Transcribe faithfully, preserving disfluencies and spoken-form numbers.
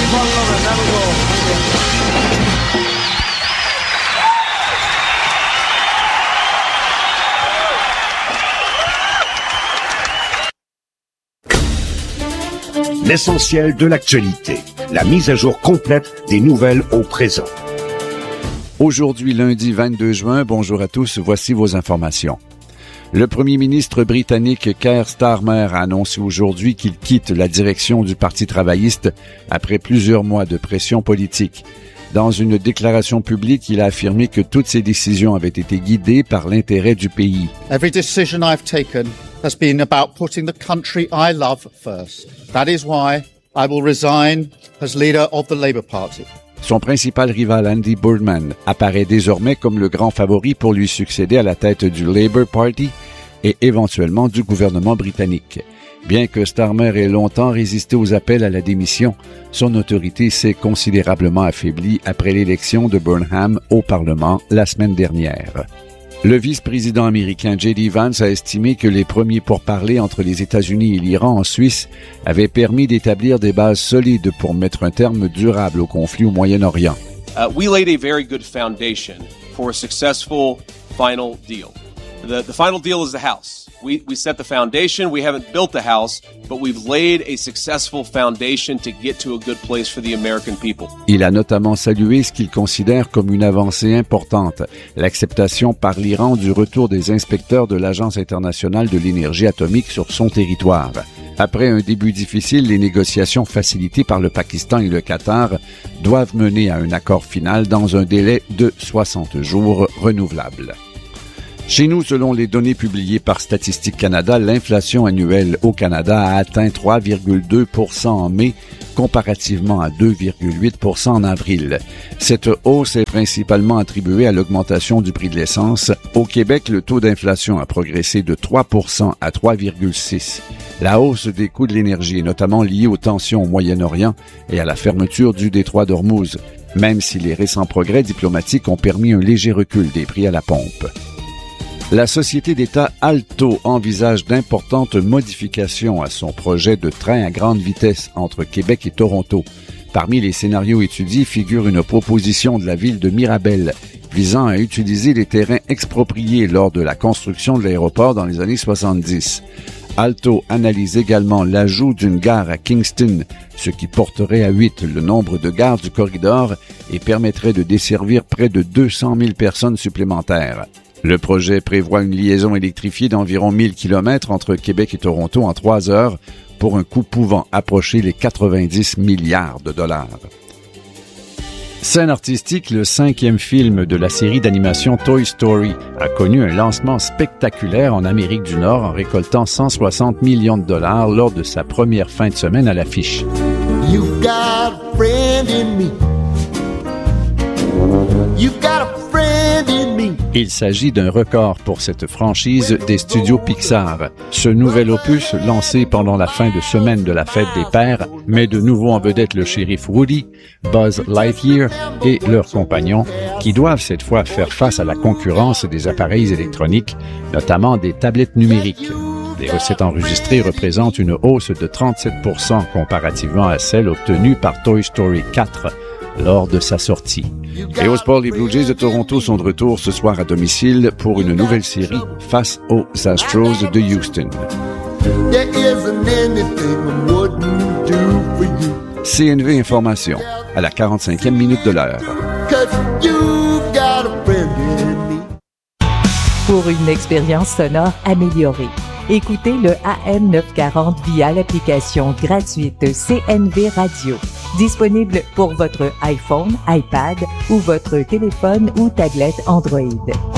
L'essentiel de l'actualité, la mise à jour complète des nouvelles au présent. Aujourd'hui, lundi vingt-deux juin, bonjour à tous, voici vos informations. Le premier ministre britannique Keir Starmer a annoncé aujourd'hui qu'il quitte la direction du Parti travailliste après plusieurs mois de pression politique. Dans une déclaration publique, il a affirmé que toutes ses décisions avaient été guidées par l'intérêt du pays. Every decision I've taken has been about putting the country I love first. That is why I will resign as leader of the Labour Party. Son principal rival Andy Boardman apparaît désormais comme le grand favori pour lui succéder à la tête du Labour Party et éventuellement du gouvernement britannique. Bien que Starmer ait longtemps résisté aux appels à la démission, son autorité s'est considérablement affaiblie après l'élection de Burnham au Parlement la semaine dernière. Le vice-président américain J D Vance a estimé que les premiers pourparlers entre les États-Unis et l'Iran en Suisse avaient permis d'établir des bases solides pour mettre un terme durable au conflit au Moyen-Orient. Uh, we laid a very good foundation for a successful final deal. The, the final deal is the house. We, we set the foundation. We haven't built the house, but we've laid a successful foundation to get to a good place for the American people. Il a notamment salué ce qu'il considère comme une avancée importante, l'acceptation par l'Iran du retour des inspecteurs de l'Agence internationale de l'énergie atomique sur son territoire. Après un début difficile, les négociations facilitées par le Pakistan et le Qatar doivent mener à un accord final dans un délai de soixante jours renouvelable. Chez nous, selon les données publiées par Statistique Canada, l'inflation annuelle au Canada a atteint trois virgule deux pour cent en mai, comparativement à deux virgule huit pour cent en avril. Cette hausse est principalement attribuée à l'augmentation du prix de l'essence. Au Québec, le taux d'inflation a progressé de trois pour cent à trois virgule six pour cent. La hausse des coûts de l'énergie est notamment liée aux tensions au Moyen-Orient et à la fermeture du détroit d'Ormuz, même si les récents progrès diplomatiques ont permis un léger recul des prix à la pompe. La société d'État Alto envisage d'importantes modifications à son projet de train à grande vitesse entre Québec et Toronto. Parmi les scénarios étudiés figure une proposition de la ville de Mirabel visant à utiliser les terrains expropriés lors de la construction de l'aéroport dans les années soixante-dix. Alto analyse également l'ajout d'une gare à Kingston, ce qui porterait à huit le nombre de gares du corridor et permettrait de desservir près de deux cent mille personnes supplémentaires. Le projet prévoit une liaison électrifiée d'environ mille kilomètres entre Québec et Toronto en trois heures pour un coût pouvant approcher les quatre-vingt-dix milliards de dollars. Scène artistique, le cinquième film de la série d'animation Toy Story a connu un lancement spectaculaire en Amérique du Nord en récoltant cent soixante millions de dollars lors de sa première fin de semaine à l'affiche. You've got a friend in me. You've got a friend in me. Il s'agit d'un record pour cette franchise des studios Pixar. Ce nouvel opus, lancé pendant la fin de semaine de la fête des pères, met de nouveau en vedette le shérif Woody, Buzz Lightyear et leurs compagnons, qui doivent cette fois faire face à la concurrence des appareils électroniques, notamment des tablettes numériques. Les recettes enregistrées représentent une hausse de trente-sept pour cent comparativement à celle obtenue par Toy Story quatre lors de sa sortie. Et au sport, les Blue Jays de Toronto sont de retour ce soir à domicile pour une nouvelle série face aux Astros de Houston. C N V Information, à la quarante-cinquième minute de l'heure. Pour une expérience sonore améliorée, écoutez le A M neuf cent quarante via l'application gratuite C N V Radio. Disponible pour votre iPhone, iPad ou votre téléphone ou tablette Android.